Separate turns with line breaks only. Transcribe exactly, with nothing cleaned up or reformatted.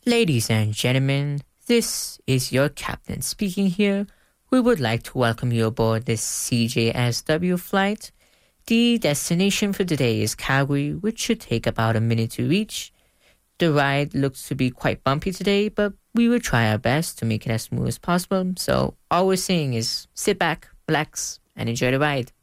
Ladies and gentlemen, this is your captain speaking here. We would like to welcome you aboard this C J S W flight. The destination for today is Calgary, which should take about a minute to reach. The ride looks to be quite bumpy today, but we will try our best to make it as smooth as possible. So all we're saying is sit back, relax, and enjoy the ride.